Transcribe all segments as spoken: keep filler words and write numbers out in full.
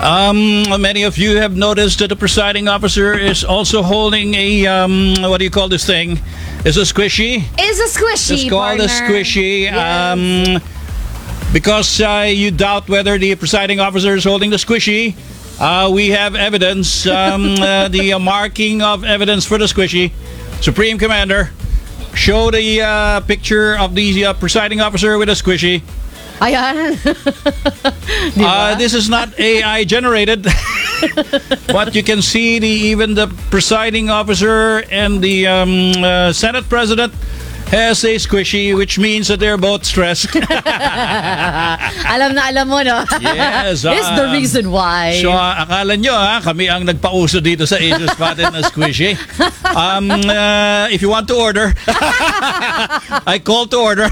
Um, many of you have noticed that the presiding officer is also holding a, um, what do you call this thing? It's a squishy. It's a squishy, It's called partner. a squishy. Yes. Um, because uh, you doubt whether the presiding officer is holding the squishy, uh, we have evidence, um, uh, the uh, marking of evidence for the squishy. Supreme Commander, show the uh, picture of the uh, presiding officer with a squishy. Ayan. Uh, this is not A I generated, but you can see the even the presiding officer and the um, uh, Senate President has a squishy, which means that they're both stressed. Alam na alam mo, no? Yes. It's the um, reason why. So, uh, akala nyo, ha, kami ang nagpauso dito sa Asia Spotted na squishy. Um, uh, if you want to order, I call to order.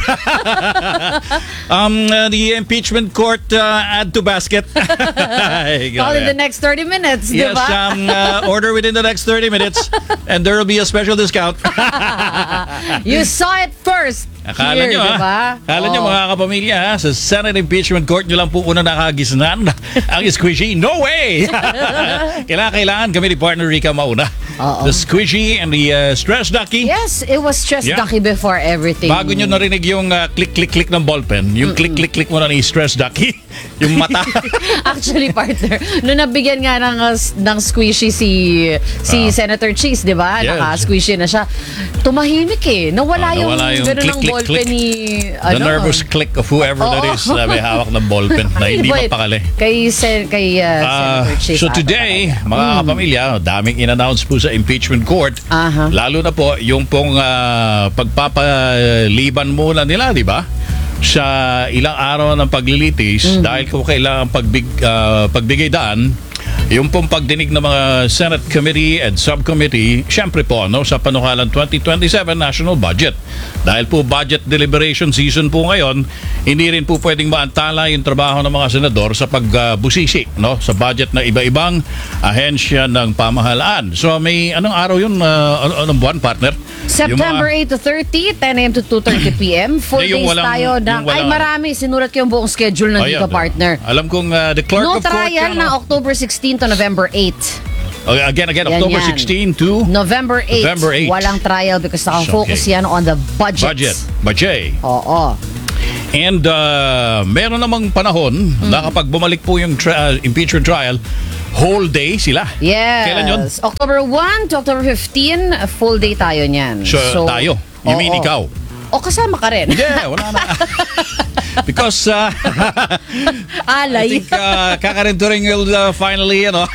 um, uh, the impeachment court, uh, add to basket. Call in the next thirty minutes, di Yes, ba? um, uh, order within the next thirty minutes, and there will be a special discount. You saw it first. Akala Here, nyo, di ba? ha? Akala nyo, Oh. mga kapamilya, ha? Sa Senate Impeachment Court nyo lang po una nakagisnan ang squishy. No way! kailangan, kailangan kami ni partner Rica mauna. Oo. The squishy and the uh, stress ducky. Yes, it was stress Yeah. ducky before everything. Bago nyo narinig yung uh, click-click-click ng ballpen, yung click-click-click mo na ni stress ducky, yung mata. Actually, partner, nung nabigyan nga ng, uh, ng squishy si si Ah. Senator Cheese, di ba? Yes. Naka-squishy na siya. Tumahimik eh. Nawala, Ah, nawala yung, yung ganun ng click, click, ballpen click. ni... The ano, nervous click of whoever that Oo. is na may hawak ng ballpen na hindi Wait, mapakali. Kay, sen, kay uh, Ah, Senator Cheese. so ata today, talaga. mga kapamilya, daming in-announce po sa impeachment court. Aha. Lalo na po yung pong ah, pagpapaliban muna nila, di ba? Sa ilang araw ng paglilitis dahil kung kailangan pagbig, ah, pagbigay daan yung pong pagdinig ng mga Senate Committee and Subcommittee, syempre po, no, sa panukalang twenty twenty-seven National Budget. Dahil po budget deliberation season po ngayon, hindi rin po pwedeng maantala yung trabaho ng mga senador sa pagbusisi, no, sa budget na iba-ibang ahensya ng pamahalaan. So may anong araw yun, uh, an- anong buwan, partner? September Yung mga- eight to thirty, ten a m to two thirty p m Full Yung days walang- tayo. yung Ng, ay, walang- marami. Sinulat ko yung buong schedule ng Ayan, dito, partner. Alam kong uh, the clerk No of court trial yan, na no? October sixteen to November eight. Okay, again, again, Yan, October yan. sixteen to November eight. November eight. Walang trial because nakafocus Okay. yan on the budget. budget. Budget. Oo. And uh, meron namang panahon na kapag bumalik po yung tri- uh, impeachment trial, whole day sila. Yes. Kailan yun? October one to October fifteen, full day tayo niyan. So, tayo. You mean oo. ikaw? O kasama ka rin. Yeah, wala na. Because uh, I Alay. think uh, kakarenturing will uh, finally, you know.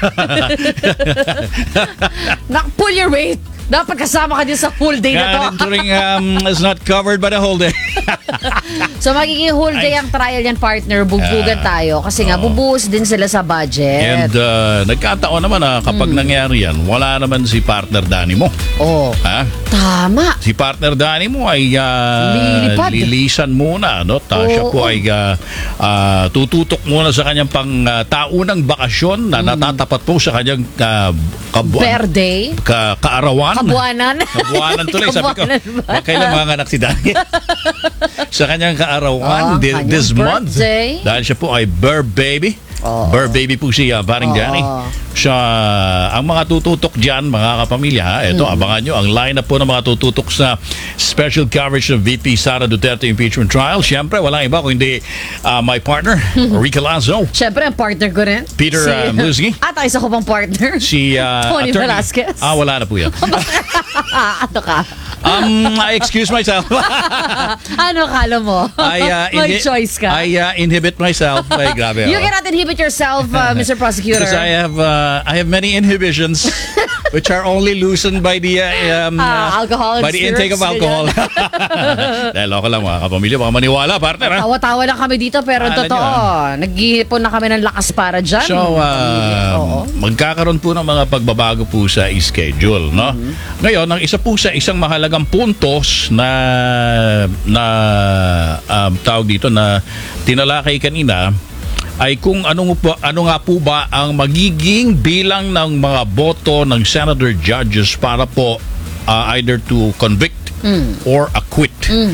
Nak, pull your weight. Dapat kasama ka din sa full day na to. Kakarenturing um, is not covered by the whole day. So magiging whole day ang trial yan, partner. Bugbugan tayo. Kasi nga, bubuhos din sila sa budget. And uh, nagkataon naman na kapag nangyari yan, wala naman si partner Danny mo. Oh, Ha? tama. Si partner Danny mo ay uh, Lilipad. lilisan muna, no? Ta, siya Oo. po ay uh, uh, tututok muna sa kanyang pang uh, taunang bakasyon na natatapat po sa kanyang uh, kabuan, Birthday. ka, kaarawan. Kabuanan. Kabuanan tuloy. Sabi ko, Kabuanan ba? kailan mga anak si Danny? Sa kanyang kaarawan Oh, thi- kanyang this month. birthday. Dahil siya po ay Burr Baby. Oo. Burr Baby po siya, paring Oo. Danny. Siya, ang mga tututok dyan, mga kapamilya, ha? Ito, Mm. abangan nyo, ang lineup po ng mga tututok sa special coverage ng V P Sara Duterte impeachment trial. Siyempre, walang iba kundi uh, my partner, Rica Lazo, Siyempre, ang partner ko rin. Peter uh, Musgi, At isa ko pang partner. si uh, Tony attorney- Velasquez. Ah, wala na po yan. ano ka? Um, I excuse myself. Ano kala mo? I, uh, May inhi- choice ka. I uh, inhibit myself. Ay, grabe. You oh. cannot inhibit yourself, uh, Mister Prosecutor. Because I have uh, I have many inhibitions which are only loosened by the uh, um, Ah, uh, alcohol and by the intake of spirits, alcohol. Dahil ako lang mga kapamilya, baka maniwala partner ha. Tawa-tawa lang kami dito pero Akala totoo. Nag-iipon na kami ng lakas para dyan. So, uh, Oo. magkakaroon po ng mga pagbabago po sa schedule, no? Mm-hmm. Ngayon, ang isa po sa isang mahalagang puntos na na um, tawag dito na tinalakay kanina ay kung ano po, ano nga po ba ang magiging bilang ng mga boto ng senator judges para po uh, either to convict or acquit.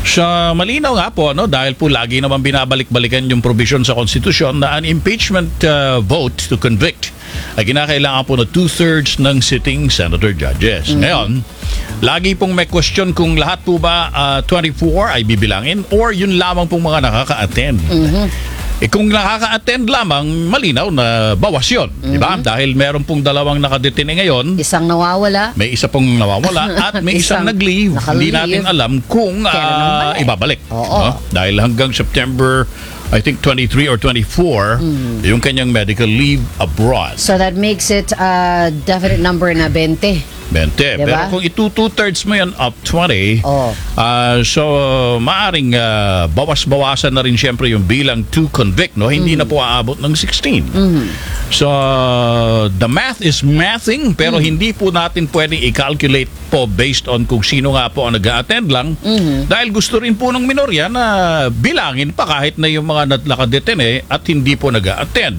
Sa malinaw nga po, no, dahil po lagi naman binabalik-balikan yung provision sa konstitusyon na an impeachment uh, vote to convict ay kinakailangan po na two-thirds ng sitting senator judges. Mm-hmm. Ngayon, lagi pong may question kung lahat po ba uh, twenty-four ay bibilangin or yun lamang pong mga nakaka-attend. Mm-hmm. Eh kung nakaka-attend lamang, malinaw na bawas yun. Mm-hmm. Diba? Dahil meron pong dalawang nakadetine ngayon. Isang nawawala. May isa pong nawawala at may isang, Isang nag-leave. Hindi naka-leave. natin alam kung Kailan ah, ang balik. ibabalik. Oo. No? Dahil hanggang September, I think twenty-three or twenty-four, yung kanyang medical leave abroad. So that makes it a definite number na twenty. twenty. Diba? Pero kung itu two-thirds mo yan up twenty, Oo. ah, so maaring ah, bawas-bawasan na rin siyempre yung bilang to convict. No? Hindi na po aabot ng sixteen. So the math is mathing pero hindi po natin pwedeng i-calculate po based on kung sino nga po ang nag-a-attend lang. Dahil gusto rin po ng minorya na bilangin pa kahit na yung mga nakadetene at hindi po nag-a-attend.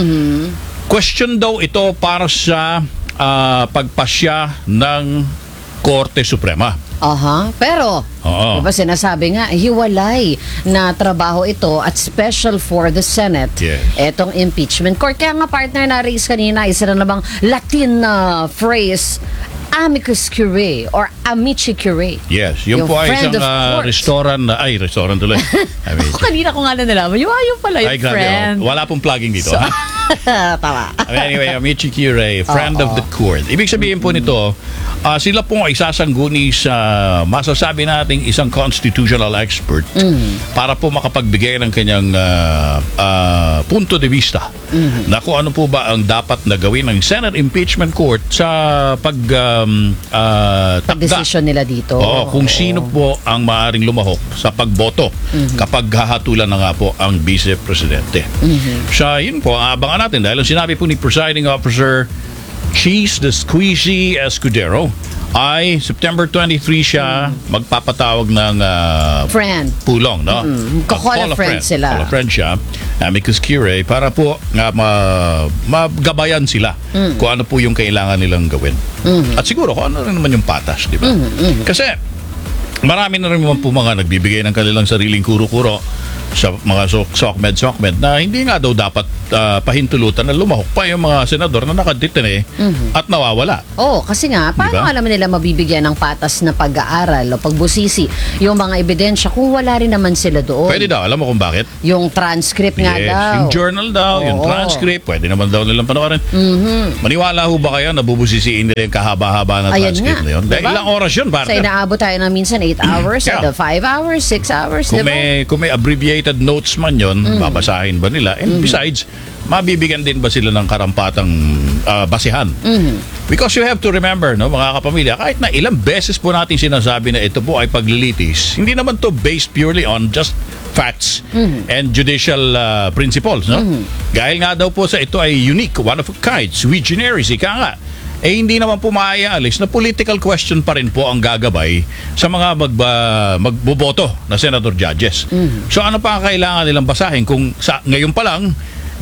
Question daw ito para sa ah, pagpasya ng Korte Suprema. Aha. Pero, Oo. diba sinasabi nga, hiwalay na trabaho ito at special for the Senate. Yes. Etong impeachment court. Kaya nga partner na raise kanina, isa na namang Latin na phrase, amicus curiae or amici curiae. Yes, yun Yung po ay friend isang of ah, court. restaurant na, ay, restaurant tuloy. I mean, Ako kanina ko nga na nalaman, yung ayaw pala yung ay, grabe, friend. oh. Wala pong plugging dito, ha? Tama. I mean, anyway, Amici Curiae, friend of the court. Ibig sabihin po nito, ah, sila po ay sasangguni sa masasabi nating isang constitutional expert para po makapagbigay ng kanyang ah, ah, punto de vista na kung ano po ba ang dapat na gawin ng Senate Impeachment Court sa pag um, ah, takda. Pag-decision nila dito. Oo, kung sino po ang maaaring lumahok sa pagboto kapag hahatulan na nga po ang Vice Presidente. Siya, yun po, abangan natin dahil ang sinabi po ni Presiding Officer Cheese the Squeezy Escudero ay September twenty-three siya magpapatawag ng ah, Friend. pulong, no? Mm, Call call a friend sila. Call a friend siya, amicus curiae, para po nga ma, magabayan sila Mm. kung ano po yung kailangan nilang gawin. At siguro kung ano rin naman yung patas, di ba? Mm, Kasi marami na rin naman po mga nagbibigay ng kanilang sariling kuro-kuro sa mga sok- sokmed sokmed na hindi nga daw dapat ah, pahintulutan na lumahok pa yung mga senador na nakadetene at nawawala. Oo, kasi nga, paano Diba? alam nila mabibigyan ng patas na pag-aaral o pagbusisi yung mga ebidensya kung wala rin naman sila doon? Pwede daw, alam mo kung bakit? Yung transcript nga Yes, daw. yung journal daw, yung Oo. transcript, pwede naman daw nilang panoorin. Maniwala ho ba kayo na bubusisiin nila yung kahaba-haba na Ayan transcript nga. na yun? Dahil Diba? ilang oras yun, Sa partner? inaabot tayo na minsan eight hours, Kaya. at five hours, six hours, Kung di ba? may, kung may abbreviated notes man yun, babasahin ba nila? And besides, mabibigyan din ba sila ng karampatang ah, basihan? Because you have to remember, no, mga kapamilya, kahit na ilang beses po natin sinasabi na ito po ay paglilitis, hindi naman to based purely on just facts and judicial ah, principles, no? Dahil nga daw po sa ito ay unique, one of a kind, sui generis, ika nga. Eh hindi naman po maaalis na political question pa rin po ang gagabay sa mga magba, magboboto na senator judges. So ano pa ang kailangan nilang basahin kung sa, ngayon pa lang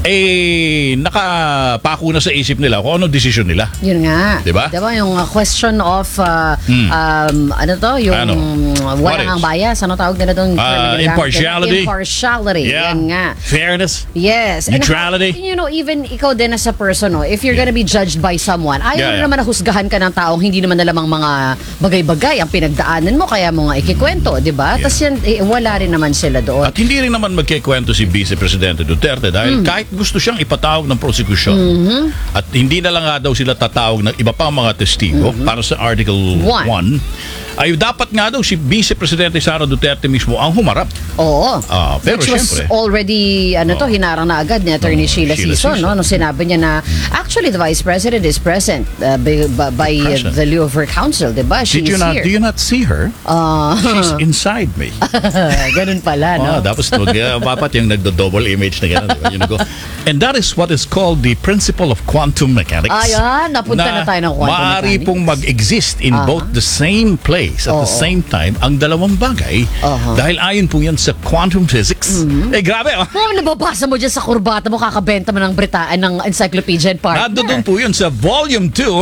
eh nakapako na sa isip nila kung ano decision nila. Yun nga. Diba? Diba yung uh, question of uh, Hmm. um, ano to? Yung Ano? What walang is? bias. Ano tawag nila doon? Ah, Term na ginagamit nila? impartiality. Impartiality. Yeah. Yan nga. Fairness. Yes. And Neutrality. how- you know, even ikaw din as a person, no, if you're Yeah. gonna be judged by someone, ayaw Yeah, mo yeah. naman na husgahan ka ng taong hindi naman alamang mga bagay-bagay ang pinagdaanan mo, kaya mo nga ikikwento, di ba? Yeah. Tapos yan, eh, wala rin naman sila doon. At hindi rin naman magkikwento si Vice Presidente Duterte dahil kahit gusto siyang ipatawag ng prosecution at hindi na lang nga daw sila tatawag ng iba pang mga testigo para sa Article One. one, ay dapat nga daw si Vice Presidente Sara Duterte mismo ang humarap. Oo. Ah, pero Which was syempre. already, ano to, hinarang na agad ni Attorney Oh, Sheila Sheila Sison, no? Sison. Nung sinabi niya na, actually, the Vice President is present uh, by, by, by uh, Present. the Louvre Council, di ba? She Did you is not, here. do you not see her? Ah, She's inside me. ganun pala, no? Oh, tapos wag, uh, dapat yung nagdo-double image na gano'n. Diba? Yung nag- And that is what is called the principle of quantum mechanics. Ayan, napunta na tayo ng quantum maaari mechanics. pong mag-exist in Aha. both the same place at the Oo. same time ang dalawang bagay Aha. dahil ayon po yan sa quantum physics. Eh, grabe, oh. Oh, nababasa mo dyan sa kurbata mo, kakabenta mo ng Britaan ng Encyclopedia and Partner. Nandoon po yun sa volume two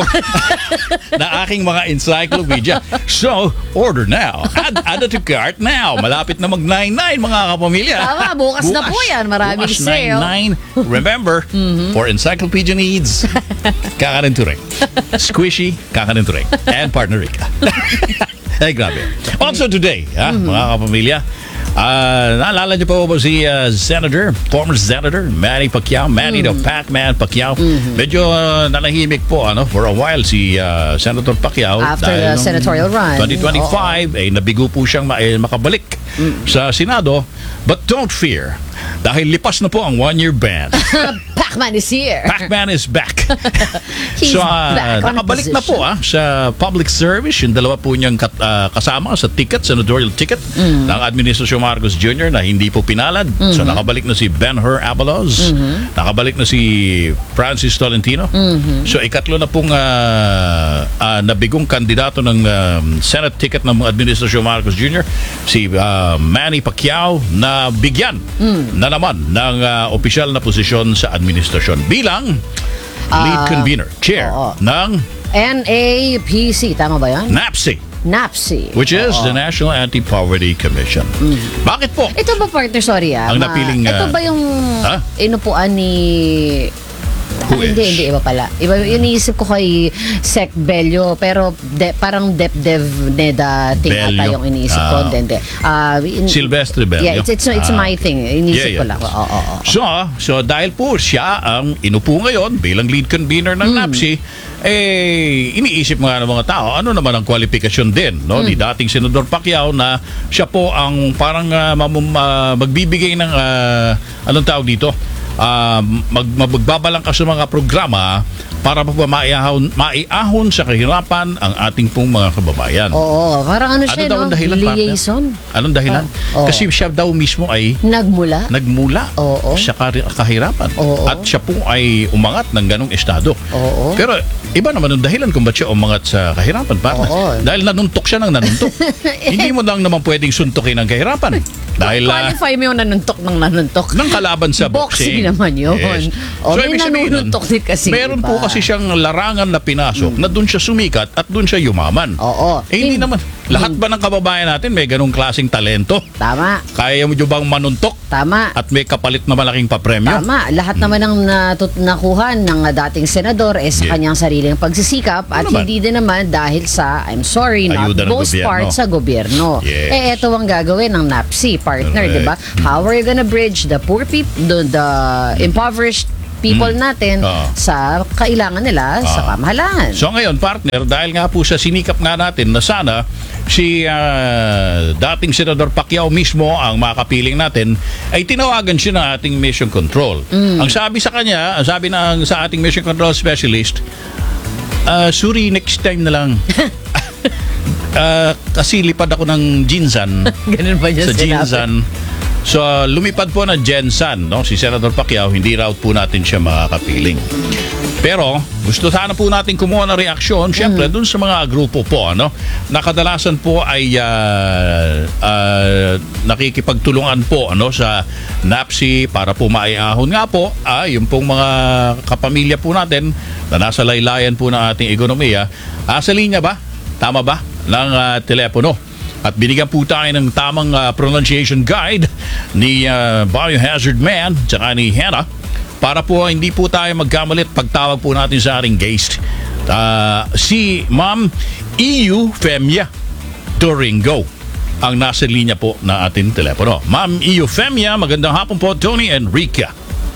na aking mga encyclopedia. So, order now. Add, add to cart now. Malapit na mag ninety-nine mga kapamilya. Tama, bukas na po yan. Maraming bukas sale. ninety-nine. Remember, for encyclopedia needs, Kakanin Turek. Squishy, Kakanin Turek. And Partner Rika. Ay, grabe. Also today, ha, mga kapamilya, Ah, naalala niyo po ba si uh, Senator, former Senator Manny Pacquiao, Manny the Pac-Man Pacquiao. Medyo uh, nanahimik po ano for a while si uh, Senator Pacquiao After dahil the nung senatorial run. twenty twenty-five eh nabigo po siyang ma- eh, makabalik sa Senado. But don't fear, dahil lipas na po ang one-year ban. Pac-Man is here. Pac-Man is back. He's so, ah, back on nakabalik na po position. ah, sa public service. Yung dalawa po niyang kat- ah, kasama sa ticket, senatorial ticket Mm. ng Administrasyon Marcos Junior na hindi po pinalad. So, Mm-hmm. nakabalik na si Ben-Hur Abalos. Nakabalik na si Francis Tolentino. Mm-hmm. So, ikatlo na pong ah, ah, nabigong kandidato ng um, Senate ticket ng Administrasyon Marcos Junior si ah, Manny Pacquiao na bigyan Mm. na naman ng ah, opisyal na posisyon sa administrasyon bilang lead Ah, convener, chair oo. ng N A P C, tama ba yan? NAPSI, NAPSI. which is Oo. the National Anti-Poverty Commission. Bakit po? Ito ba, partner, sorry ah. Ang ma- napiling, Ito ah, ba yung ha? inupuan ni... Who Ah, hindi, is? hindi, iba pala. Iba, iniisip ko kay Sec Bello, pero de, parang DepDev Neda thing ata Bello. yung iniisip ko. Ah. Hindi, hindi. Ah, in- Silvestre Bello. Yeah, it's, it's, it's Ah. my thing. Iniisip Yeah, ko yeah. lang. Oo, oo, oo. So, so dahil po siya ang inupo ngayon bilang lead convener ng Hmm. NAPSI, eh, iniisip nga ng mga tao, ano naman ang kwalifikasyon din no, ni Hmm. dating Senador Pacquiao na siya po ang parang ah, mamum- ah, magbibigay ng, ah, anong tawag dito, Ah, mag, magbabalang ka sa mga programa para po ba maiahon, maiahon sa kahirapan ang ating pong mga kababayan. Oo, parang ano Ano siya, daw no? ang dahilan, partner? Liaison. Anong dahilan? Oo. Kasi siya daw mismo ay Nagmula. nagmula Oo. sa kari- kahirapan. Oo. At siya po ay umangat ng ganong estado. Oo. Pero iba naman ang dahilan kung ba't siya umangat sa kahirapan, partner. Oo. Dahil nanuntok siya ng nanuntok. Hindi mo lang naman pwedeng suntukin ang kahirapan. Dahil ah, Qualify mo yung nanuntok ng nanuntok. ng kalaban sa boxing. Boxing naman yun. O, may ibig sabihin nun, nanununtok din kasi meron iba. po kasi siyang larangan na pinasok na doon siya sumikat at doon siya yumaman. Oo. Eh, hindi In- naman. Lahat ba ng kababayan natin may ganong klaseng talento? Tama. Kaya mo nyo bang manuntok Tama. at may kapalit na malaking papremyo? Tama. Lahat naman ng natut- nakuha ng uh, dating senador eh sa Yeah. kanyang sariling pagsisikap at Ano naman? hindi din naman dahil sa, I'm sorry, not Ayuda ng most gobyerno. part sa gobyerno. Yes. Eh, ito ang gagawin ng NAPSI, partner, Correct. di ba? How are you gonna bridge the poor people, the, the impoverished people natin Ah. sa kailangan nila sa Ah. pamahalaan? So ngayon, partner, dahil nga po sa sinikap nga natin na sana si ah, dating Senador Pacquiao mismo ang makapiling natin, ay tinawagan siya ng ating mission control. Ang sabi sa kanya, ang sabi ng sa ating mission control specialist, ah, sorry, next time na lang. Ah, kasi lipad ako ng Jinsan. Ganun ba niya sa sinabi? Jinsan. So, uh, lumipad po ng Jensan, no? Si Senator Pacquiao, hindi raw po natin siya makakapiling. Pero, gusto sana po natin kumuha ng reaksyon, syempre, dun sa mga grupo po, ano? Nakadalasan po ay uh, uh, nakikipagtulungan po, ano? Sa NAPSI para po maiahon nga po, ah, yung pong mga kapamilya po natin na nasa laylayan po ng ating ekonomiya. Ah, sa linya ba? Tama ba? Ng uh, telepono. At binigyan po tayo ng tamang uh, pronunciation guide ni uh, Biohazard Man tsaka ni Hannah para po hindi po tayo magkamalit pagtawag po natin sa ating guest. Uh, si Ma'am Eufemia Doringo ang nasa linya po na ating telepono. Ma'am Eufemia, magandang hapon po, Tony and Rika.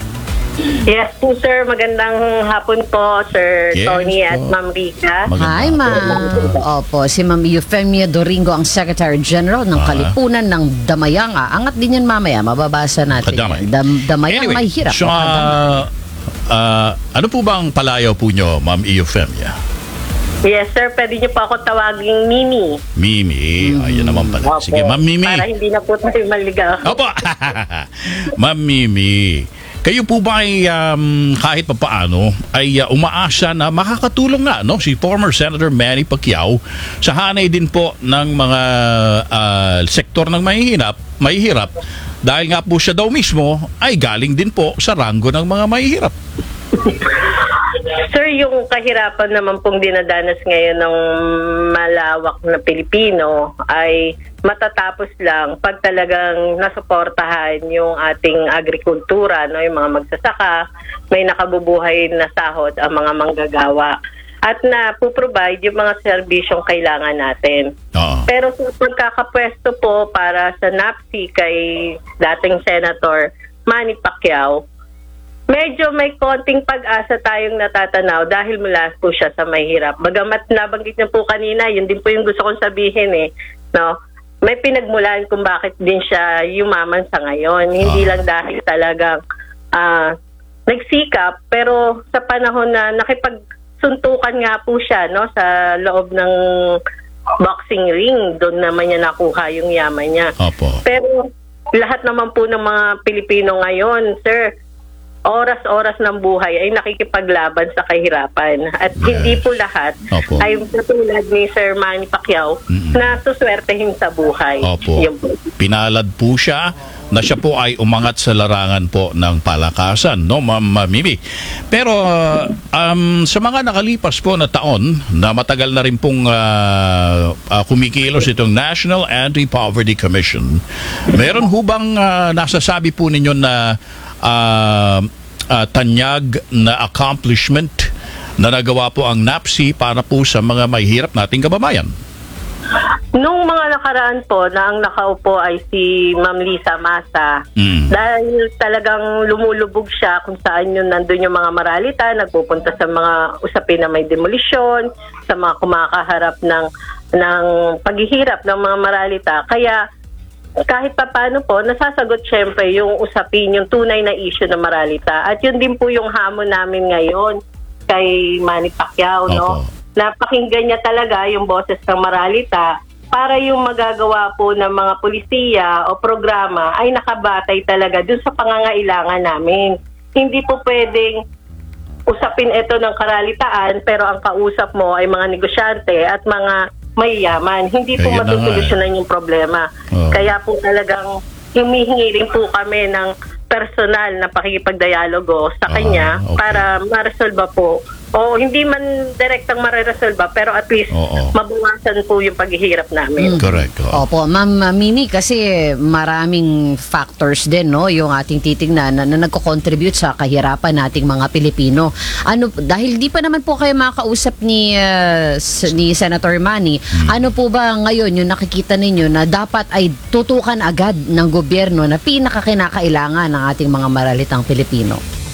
Yes po, sir. Magandang hapon po, Sir Yes Tony at po. Ma'am Rika. Magandang Hi, hapon. ma'am. Opo, si Ma'am Eufemia Doringo, ang Secretary General ng Ah. Kalipunan ng Damayanga. Angat din yan mamaya, mababasa natin. Kadamay. yan. Dam- Damayang Anyway, may hirap. so, o kadamay. uh, uh, ano po bang palayaw po nyo, Ma'am Eufemia? Yes, sir. Pwede niyo po ako tawaging Mimi. Mimi, ayun naman pala. Sige, Ma'am Mimi. Para hindi na po tayo maligaw. Opo. Ma'am Mimi, Kayo po ba ay um, kahit papaano ay uh, umaasa na makakatulong nga no si former Senator Manny Pacquiao sa hanay din po ng mga uh, sektor ng mahihirap, mahihirap dahil nga po siya daw mismo ay galing din po sa ranggo ng mga mahihirap. Sir, yung kahirapan naman pong dinadanas ngayon ng malawak na Pilipino ay matatapos lang pag talagang nasuportahan yung ating agrikultura, no, yung mga magsasaka, may nakabubuhay na sahod ang mga manggagawa at na puprovide yung mga serbisyong kailangan natin. Oo. Pero sa pagkakapwesto po para sa N A P C kay dating Senator Manny Pacquiao, medyo may konting pag-asa tayong natatanaw dahil mula po siya sa mahirap. Bagamat nabanggit niya po kanina, yun din po yung gusto kong sabihin eh. No? May pinagmulan kung bakit din siya yumaman sa ngayon. Hindi lang dahil talagang uh, nagsikap, pero sa panahon na nakipagsuntukan nga po siya, no, sa loob ng boxing ring, doon naman niya nakuha yung yaman niya. Opo. Pero lahat naman po ng mga Pilipino ngayon, sir, oras-oras ng buhay ay nakikipaglaban sa kahirapan. At Yes. hindi po lahat Opo. ay katulad ni Sir Manny Pacquiao Mm-mm. na suswertehin sa buhay. Opo. Yun po. Pinalad po siya na siya po ay umangat sa larangan po ng palakasan, no, Ma'am Mimi. Pero uh, um, sa mga nakalipas po na taon na matagal na rin pong uh, uh, kumikilos itong National Anti-Poverty Commission, meron hubang uh, nasasabi po ninyo na uh, uh, tanyag na accomplishment na nagawa po ang N A P C para po sa mga mahihirap nating kababayan? Nung mga nakaraan po na ang nakaupo ay si Ma'am Lisa Masa, Mm. dahil talagang lumulubog siya kung saan yun nandun yung mga maralita, nagpupunta sa mga usapin na may demolisyon, sa mga kumakaharap ng, ng paghihirap ng mga maralita. Kaya kahit pa paano po, nasasagot syempre yung usapin, yung tunay na issue ng maralita. At yun din po yung hamon namin ngayon kay Manny Pacquiao, no? Opo. Napakinggan niya talaga yung boses ng maralita para yung magagawa po ng mga pulisiya o programa ay nakabatay talaga dun sa pangangailangan namin. Hindi po pwedeng usapin ito ng karalitaan pero ang kausap mo ay mga negosyante at mga mayayaman. Hindi po Kaya na nga matusolusyonan yung problema. Oo. Kaya po talagang humihingi rin po kami ng personal na pakikipagdialogo sa Ah, kanya okay. para maresolba po. O hindi man direktang mareresolba pero at least Oo. mabawasan po yung paghihirap namin. Correct. oo. Opo, Ma'am Mimi, kasi maraming factors din, no, yung ating titignan na, na nagko-contribute sa kahirapan nating mga Pilipino. Ano, dahil di pa naman po kayo makakausap ni, uh, s- ni Senator Manny, ano po ba ngayon yung nakikita ninyo na dapat ay tutukan agad ng gobyerno na pinakakinakailangan ng ating mga maralitang Pilipino?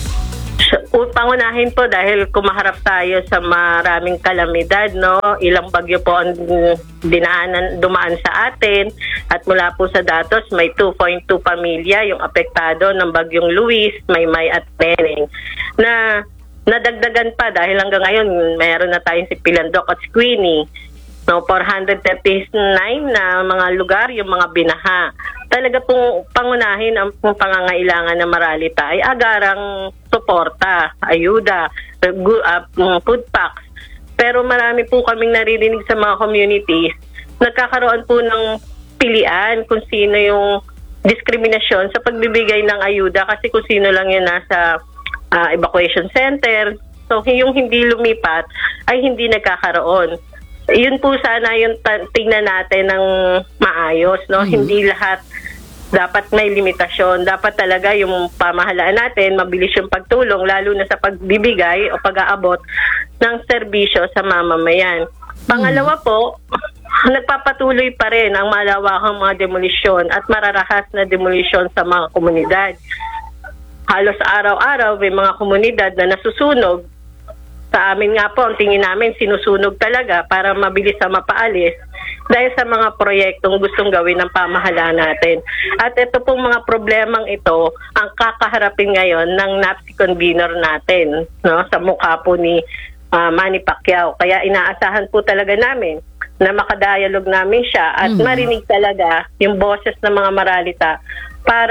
So, pangunahin po dahil kumaharap tayo sa maraming kalamidad, no? Ilang bagyo po ang dinaanan, dumaan sa atin at mula po sa datos may two point two pamilya yung apektado ng bagyong Luis, Maymay at Beneng na nadagdagan pa dahil hanggang ngayon meron na tayong si Pilandok at Squini. No, four hundred thirty-nine na mga lugar yung mga binaha. Talaga pong pangunahin ang pong pangangailangan ng maralita ay agarang suporta, ayuda, uh, food packs. Pero marami po kaming naririnig sa mga communities, nagkakaroon po ng pilian kung sino yung diskriminasyon sa pagbibigay ng ayuda kasi kung sino lang yun nasa uh, evacuation center. So yung hindi lumipat ay hindi nagkakaroon. Yun po sana yung ta- tingnan natin ng maayos, no? Mm-hmm. Hindi lahat dapat may limitasyon. Dapat talaga yung pamahalaan natin, mabilis yung pagtulong, lalo na sa pagbibigay o pag-aabot ng serbisyo sa mamamayan. Pangalawa po, nagpapatuloy pa rin ang malawakang mga demolisyon at mararahas na demolisyon sa mga komunidad. Halos araw-araw may mga komunidad na nasusunog. Sa amin nga po, ang tingin namin, sinusunog talaga para mabilis sa mapaalis dahil sa mga proyektong gustong gawin ng pamahalaan natin. At ito pong mga problemang ito ang kakaharapin ngayon ng N A P C convener natin, no, sa mukha po ni uh, Manny Pacquiao. Kaya inaasahan po talaga namin na makadialog namin siya at Mm. marinig talaga yung boses ng mga maralita para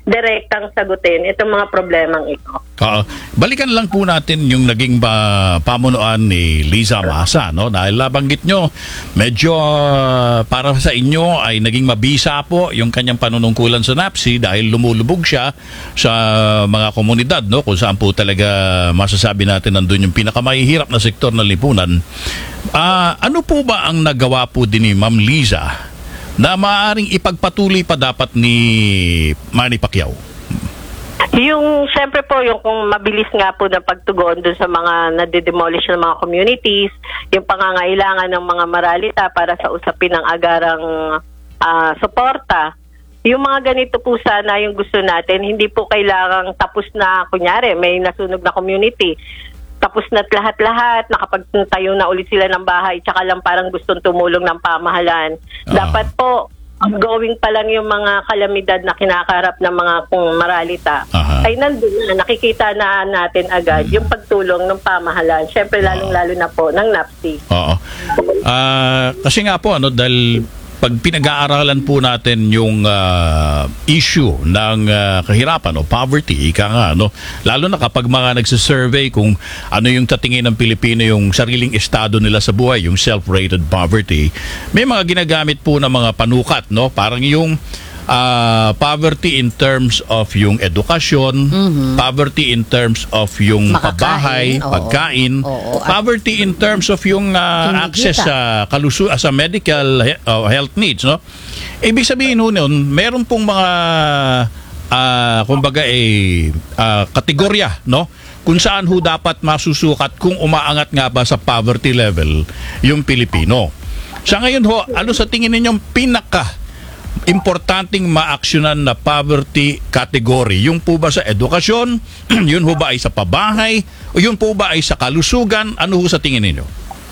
direktang sagutin itong mga problemang ito. Uh, balikan lang po natin yung naging ba, pamunuan ni Liza Masa, no? Dahil nabanggit nyo, medyo uh, para sa inyo ay naging mabisa po yung kanyang panunungkulan sa NAPSI dahil lumulubog siya sa mga komunidad, no? Kung saan po talaga masasabi natin nandun yung pinakamahihirap na sektor ng lipunan. Uh, ano po ba ang nagawa po din ni Ma'am Liza na maaaring ipagpatuloy pa dapat ni Manny Pacquiao? Yung, syempre po, yung kung mabilis nga po na pagtugon dun sa mga nadidemolish ng mga communities, yung pangangailangan ng mga maralita para sa usapin ng agarang uh, suporta. Yung mga ganito po sana yung gusto natin, hindi po kailangang tapos na, kunyari, may nasunog na community, tapos na't lahat-lahat, nakapagtayo na ulit sila ng bahay, tsaka lang parang gustong tumulong ng pamahalaan. Uh-huh. Dapat po, ongoing pa lang yung mga kalamidad na kinakaharap ng mga kung maralita, uh-huh. ay nandun na, nakikita na natin agad uh-huh. yung pagtulong ng pamahalaan. Siyempre, lalong-lalo na po ng NAPSI. Oo. Uh, kasi nga po, ano, dahil pag pinag-aaralan po natin yung uh, issue ng uh, kahirapan o poverty, ika nga, no? Lalo na kapag mga nagsisurvey kung ano yung tatingin ng Pilipino yung sariling estado nila sa buhay, yung self-rated poverty, may mga ginagamit po na mga panukat, no? Parang yung uh, poverty in terms of yung edukasyon, mm-hmm. poverty in terms of yung pabahay, oo. pagkain, Oo. poverty in terms of yung uh, access sa kalusu sa medical uh, health needs, no? Ibig sabihin ho nun, meron pong mga uh, kumbaga eh uh, kategorya, no? Kung saan ho dapat masusukat kung umaangat nga ba sa poverty level yung Pilipino. Sa ngayon ho, ano sa tingin ninyong pinaka importanteng maaksyonan na poverty category? Yung po ba sa edukasyon? Yun ho ba ay sa pabahay? O yun po ba ay sa kalusugan? Ano ho sa tingin ninyo?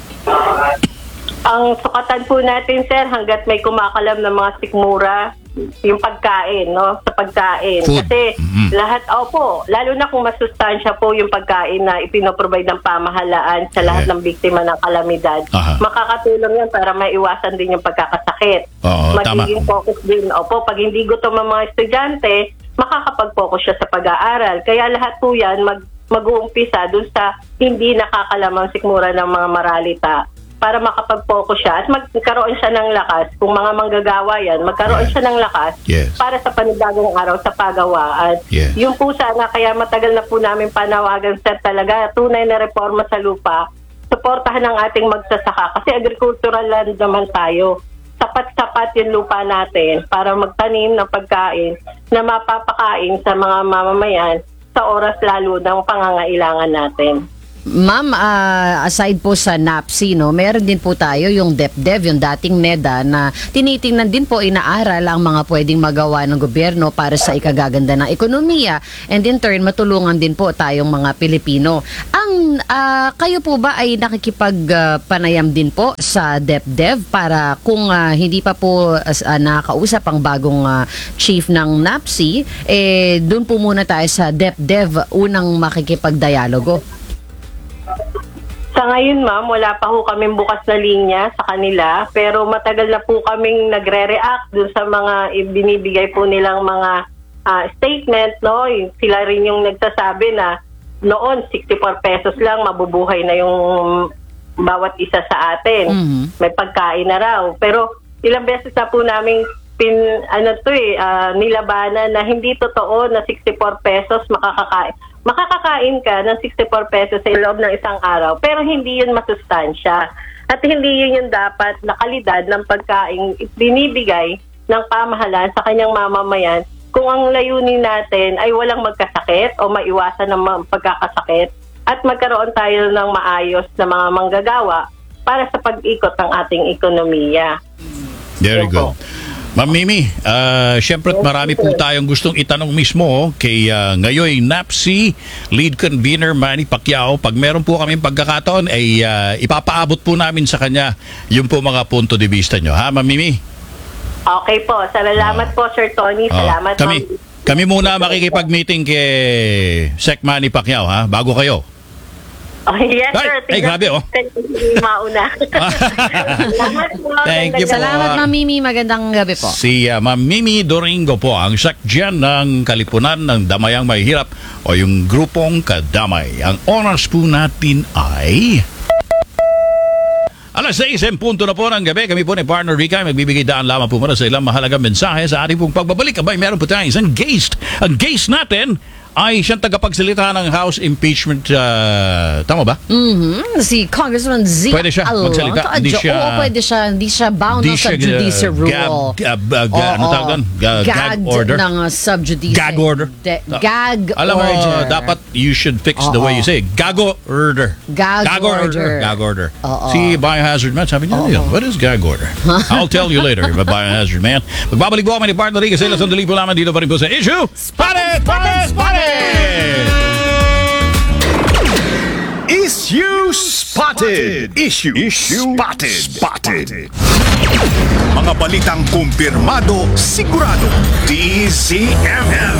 Ang sukatan po natin, sir, hanggat may kumakalam ng mga sikmura, yung pagkain, no? Sa pagkain. Food. Kasi Mm-hmm. lahat, opo, lalo na kung masustansya po yung pagkain na ipinoprovide ng pamahalaan sa lahat Yeah. ng biktima ng kalamidad, Aha. makakatulong yan para maiwasan din yung pagkakasakit. Oo, Magiging tama. focus din. Opo, pag hindi gutom ang mga estudyante, makakapag-focus siya sa pag-aaral. Kaya lahat po yan mag mag-uumpisa dun sa hindi nakakalamang sikmura ng mga maralita para makapag-focus siya at magkaroon siya ng lakas. Kung mga manggagawa yan, magkaroon Yeah. siya ng lakas Yes. para sa panibagong araw sa pagawaan. Yes. Yung po sana, kaya matagal na po namin panawagan, sir, talaga, tunay na reforma sa lupa, suportahan ng ating magsasaka. Kasi agricultural land naman tayo. Sapat-sapat yung lupa natin para magtanim ng pagkain na mapapakain sa mga mamamayan sa oras lalo ng pangangailangan natin. Ma'am, ah, aside po sa NAPSI, no, meron din po tayo yung DepDev, yung dating NEDA, na tinitingnan din po, inaaral ang mga pwedeng magawa ng gobyerno para sa ikagaganda ng ekonomiya, and in turn, matulungan din po tayong mga Pilipino. Ang ah, kayo po ba ay nakikipagpanayam din po sa DepDev para kung ah, hindi pa po uh, nakakausap ang bagong ah, chief ng NAPSI, eh, doon po muna tayo sa DepDev unang makikipagdialogo? Sa ngayon, ma'am, wala pa ho kaming bukas na linya sa kanila, pero matagal na po kaming nagre-react dun sa mga ibinibigay po nilang mga uh, statement, no? Sila rin yung nagsasabi na noon sixty-four pesos lang mabubuhay na yung bawat isa sa atin. Mm-hmm. May pagkain na raw. Pero ilang beses na po namin pin ano to eh uh, nilabanan na hindi totoo na sixty-four pesos makakakain. Makakakain ka ng sixty-four pesos sa loob ng isang araw, pero hindi yun masustansya. At hindi yun yung dapat na kalidad ng pagkain binibigay ng pamahalaan sa kanyang mamamayan kung ang layunin natin ay walang magkasakit o maiwasan ng pagkakasakit at magkaroon tayo ng maayos na mga manggagawa para sa pag-ikot ng ating ekonomiya. Very Yan good. po. Ma'am Mimi, uh, syempre marami po tayong gustong itanong mismo oh, kay uh, ngayon NAPSI Lead Convener Manny Pacquiao. Pag meron po kaming pagkakataon ay uh, ipapaabot po namin sa kanya yung po mga punto de vista nyo. Ha, Ma'am Mimi? Okay po. Salamat po, Sir Tony. Salamat Oh, kami, po. kami muna makikipag-meeting kay Sec Manny Pacquiao, ha? Bago kayo. Oh, yes, Ay, sir. ay, grabe, oh. Mauna. Salamat po. Thank you po. Salamat, Ma'am Mimi. Magandang gabi po. Si uh, Ma'am Mimi Doringo po, ang sakdyan ng Kalipunan ng Damayang Mahihirap o yung grupong Kadamay. Ang oras po natin ay alas sais, punto na po ng gabi. Kami po ni Partner Rica magbibigay daan lamang po muna sa ilang mahalagang mensahe sa ating pong pagbabalik. Abay, meron po tayong isang guest. Ang guest natin ay siyang tagapagsalita ng House Impeachment. Uh, tama ba? Mhm. Si Congressman Z. Pwede siya Alonso. magsalita. Hindi siya- Oo, pwede siya. Hindi siya bound Hindi ng siya, subjudice uh, rule. gag- gab- uh, ga- ano Oo. tawag doon? Ga- gag Gagged order? ng uh, subjudice. Gag order. De- gag Alam mo, order. dapat you should fix the way you say it. Gago order. Gag order. Gag order. Oo. Si Biohazard Man, sabi niya, "Yun, what is gag order?" I'll tell you later, Biohazard Man. Magbabalik po kami ni Partner Rica sa ilang sandali po naman dito pa rin po sa Issue Spotted! Spotted! Spotted! Issue Spotted! Issue, Spotted! Spotted! Mga balitang kumpirmado, sigurado. D Z M M.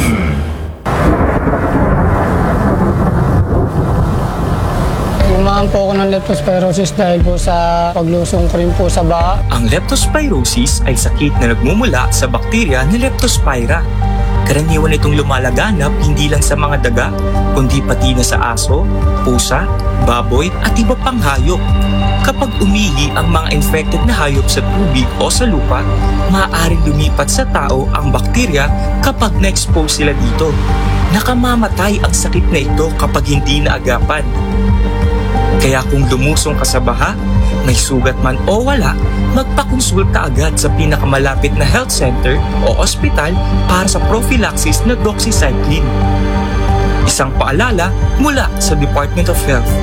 Umahan po ako ng leptospirosis dahil po sa paglusong ko rin po sa baha. Ang leptospirosis ay sakit na nagmumula sa bakterya na Leptospira. Karaniwan itong lumalaganap hindi lang sa mga daga, kundi pati na sa aso, pusa, baboy at iba pang hayop. Kapag umihi ang mga infected na hayop sa tubig o sa lupa, maaaring lumipat sa tao ang bakterya kapag na-expose sila dito. Nakamamatay ang sakit na ito kapag hindi naagapan. Kaya kung lumusong ka sa baha, may sugat man o wala, magpakonsulta agad sa pinakamalapit na health center o ospital para sa prophylaxis na doxycycline. Isang paalala mula sa Department of Health.